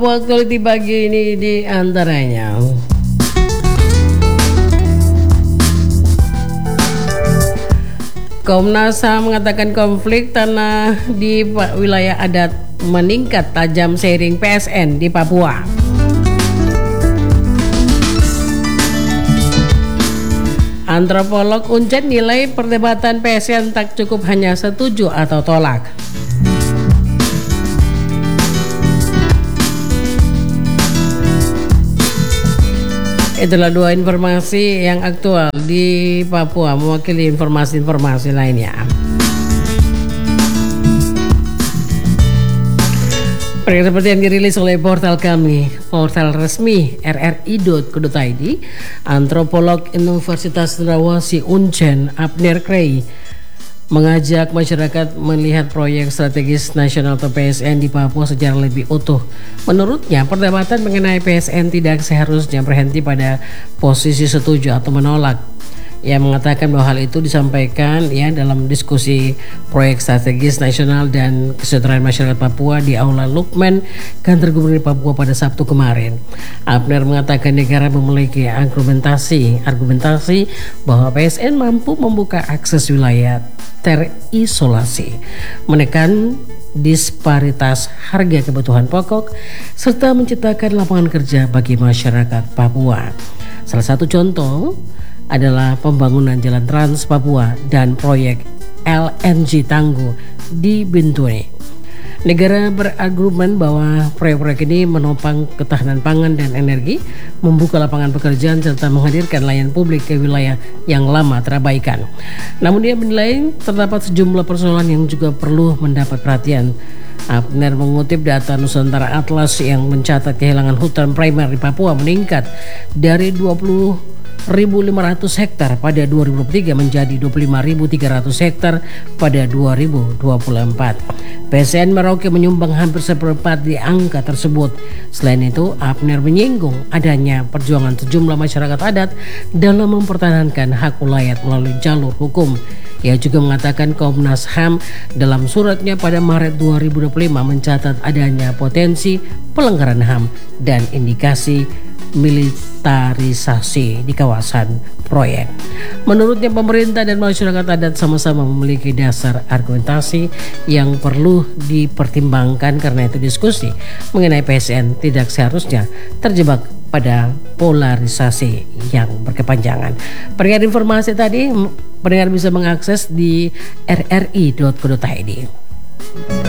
Waktu pagi ini di antaranya Komnas HAM mengatakan konflik tanah di wilayah adat meningkat tajam seiring PSN di Papua. Antropolog Uncen nilai perdebatan PSN tak cukup hanya setuju atau tolak. Itulah dua informasi yang aktual di Papua mewakili informasi-informasi lainnya. Seperti yang dirilis oleh portal kami, portal resmi rri.co.id, antropolog Universitas Cenderawasih Uncen Abner Krey mengajak masyarakat melihat proyek strategis nasional atau PSN di Papua secara lebih utuh. Menurutnya, perdebatan mengenai PSN tidak seharusnya berhenti pada posisi setuju atau menolak. Ia mengatakan bahwa hal itu disampaikan dalam diskusi proyek strategis nasional dan kesejahteraan masyarakat Papua di Aula Lukman, kantor Gubernur Papua pada Sabtu kemarin. Abner mengatakan negara memiliki argumentasi bahwa PSN mampu membuka akses wilayah terisolasi, menekan disparitas harga kebutuhan pokok, serta menciptakan lapangan kerja bagi masyarakat Papua. Salah satu contoh adalah pembangunan jalan Trans Papua dan proyek LNG Tangguh di Bintuni. Negara berargumen bahwa proyek-proyek ini menopang ketahanan pangan dan energi, membuka lapangan pekerjaan serta menghadirkan layanan publik ke wilayah yang lama terabaikan. Namun dia menilai terdapat sejumlah persoalan yang juga perlu mendapat perhatian. Abner mengutip data Nusantara Atlas yang mencatat kehilangan hutan primer di Papua meningkat dari 20.500 hektar pada 2023 menjadi 25.300 hektar pada 2024. PSN Merauke menyumbang hampir seperempat di angka tersebut. Selain itu, Abner menyinggung adanya perjuangan sejumlah masyarakat adat dalam mempertahankan hak ulayat melalui jalur hukum. Ia juga mengatakan Komnas HAM dalam suratnya pada Maret 2025 mencatat adanya potensi pelanggaran HAM dan indikasi militarisasi di kawasan proyek. Menurutnya pemerintah dan masyarakat adat sama-sama memiliki dasar argumentasi yang perlu dipertimbangkan, karena itu diskusi mengenai PSN tidak seharusnya terjebak pada polarisasi yang berkepanjangan. Pendengar informasi tadi, pendengar bisa mengakses di rri.co.id.